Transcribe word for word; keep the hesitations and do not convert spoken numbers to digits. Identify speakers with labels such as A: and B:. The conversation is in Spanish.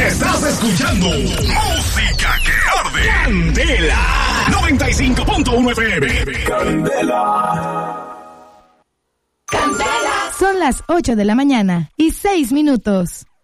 A: Estás escuchando música que arde. Candela noventa y cinco punto uno F M.
B: Candela. Candela. Son las ocho de la mañana y seis minutos.